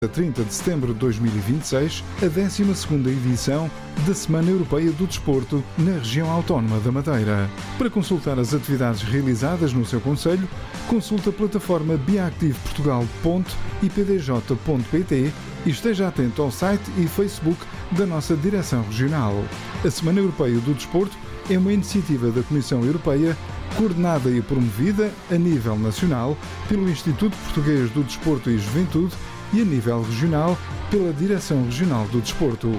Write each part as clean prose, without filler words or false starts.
A 30 de setembro de 2026, a 12ª edição da Semana Europeia do Desporto na região autónoma da Madeira. Para consultar as atividades realizadas no seu concelho, consulte a plataforma biactiveportugal.ipdj.pt e esteja atento ao site e Facebook da nossa Direção Regional. A Semana Europeia do Desporto é uma iniciativa da Comissão Europeia coordenada e promovida a nível nacional pelo Instituto Português do Desporto e Juventude e a nível regional pela Direção Regional do Desporto.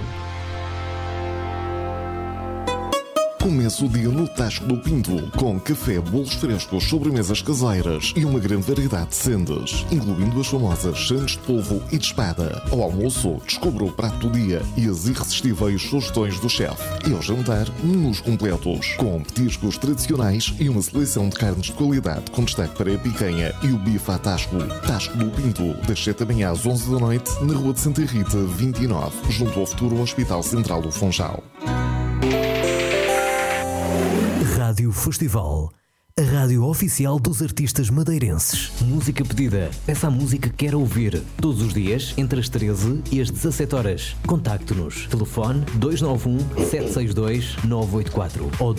Começa o dia no Tasco do Pinto, com café, bolos frescos, sobremesas caseiras e uma grande variedade de sendas, incluindo as famosas sandes de polvo e de espada. Ao almoço, descubra o prato do dia e as irresistíveis sugestões do chefe. E ao jantar, menus completos, com petiscos tradicionais e uma seleção de carnes de qualidade, com destaque para a picanha e o bife à Tasco. Tasco do Pinto, das 7 da manhã às 11 da noite, na Rua de Santa Rita, 29, junto ao futuro Hospital Central do Funchal. Rádio Festival, a rádio oficial dos artistas madeirenses. Música pedida. Peça a música que quer ouvir. Todos os dias, entre as 13 e as 17 horas. Contacte-nos. Telefone 291-762-984 ou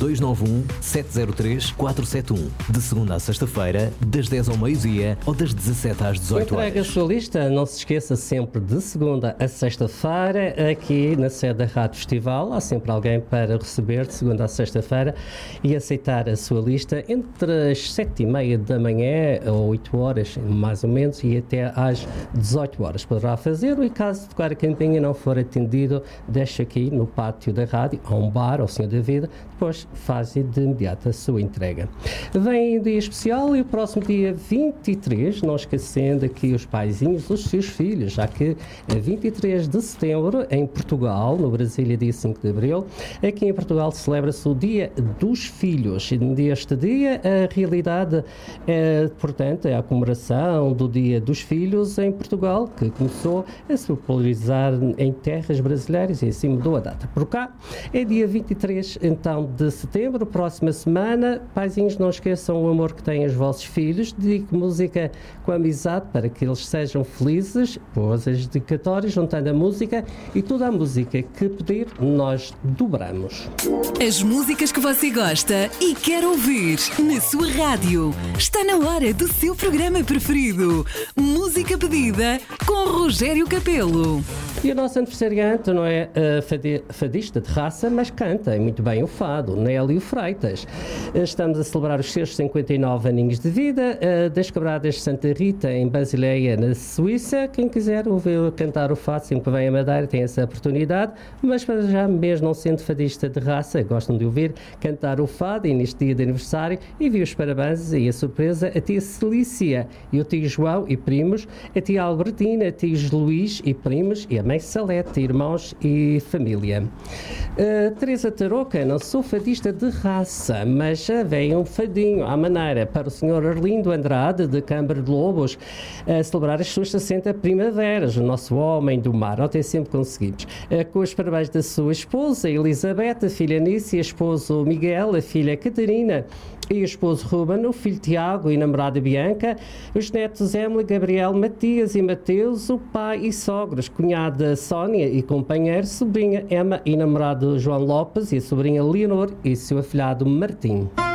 291-703-471. De segunda a sexta-feira, das 10 ao meio-dia ou das 17 às 18 horas. Entrega a sua lista. Não se esqueça, sempre de segunda a sexta-feira, aqui na sede da Rádio Festival. Há sempre alguém para receber de segunda a sexta-feira e aceitar a sua lista entre as 7h30 da manhã, ou 8 horas, mais ou menos, e até às 18 horas. Poderá fazer, e caso tocar a campainha não for atendido, deixa aqui no pátio da rádio, a um bar, ao Senhor da Vida, depois faz de imediato a sua entrega. Vem um dia especial e o próximo dia 23, não esquecendo aqui os paizinhos dos seus filhos, já que a 23 de setembro, em Portugal, no Brasil, dia 5 de abril, aqui em Portugal celebra-se o Dia dos Filhos. E neste dia, a realidade é, portanto, é a comemoração do Dia dos Filhos em Portugal, que começou a se popularizar em terras brasileiras e assim mudou a data. Por cá, é dia 23, então, de setembro, próxima semana. Paizinhos, não esqueçam o amor que têm os vossos filhos. Dedique música com amizade para que eles sejam felizes. Pôs as dedicatórias, juntando a música e toda a música que pedir, nós dobramos. As músicas que você gosta e quer ouvir na sua rádio. Está na hora do seu programa preferido. Música pedida com Rogério Capelo. E o nosso aniversariante não é fadista de raça, mas canta muito bem o fado, Nélio Freitas. Estamos a celebrar os seus 59 aninhos de vida, das Quebradas de Santa Rita, em Basileia, na Suíça. Quem quiser ouvir cantar o fado, sempre que vem a Madeira, tem essa oportunidade, mas para já, mesmo não sendo fadista de raça, gostam de ouvir cantar o fado, e neste dia de aniversário, envio os parabéns e a surpresa a tia Celícia e o tio João e primos, a tia Albertina, a tio Luís e primos, e a mãe Salete, irmãos e família. Teresa Tarouca, não sou fadista de raça, mas já vem um fadinho à maneira para o senhor Arlindo Andrade, de Câmara de Lobos, a celebrar as suas 60 primaveras, o nosso homem do mar, ontem sempre conseguimos. Com os parabéns da sua esposa Elizabeth, a filha Nícia, esposo Miguel, a filha Catarina e o esposo Ruben, o filho Tiago e namorada Bianca, os netos Emily, Gabriel, Matias e Mateus, o pai e sogros, cunhada Sónia e companheiro, sobrinha Emma e namorado João Lopes e a sobrinha Leonor e seu afilhado Martim.